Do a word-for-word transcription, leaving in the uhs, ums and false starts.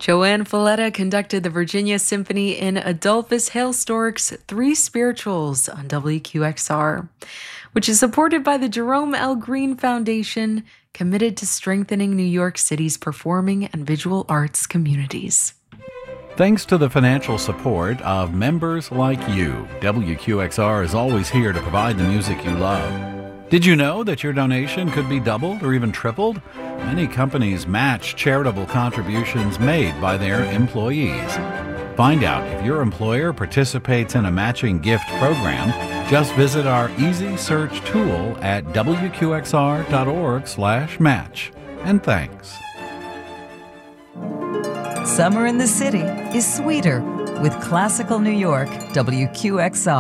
Joanne Folletta conducted the Virginia Symphony in Adolphus Hailstork's Three Spirituals on W Q X R, which is supported by the Jerome L. Green Foundation, committed to strengthening New York City's performing and visual arts communities. Thanks to the financial support of members like you, W Q X R is always here to provide the music you love. Did you know that your donation could be doubled or even tripled? Many companies match charitable contributions made by their employees. Find out if your employer participates in a matching gift program. Just visit our easy search tool at W Q X R dot org slash match. And thanks. Summer in the city is sweeter with Classical New York, W Q X R.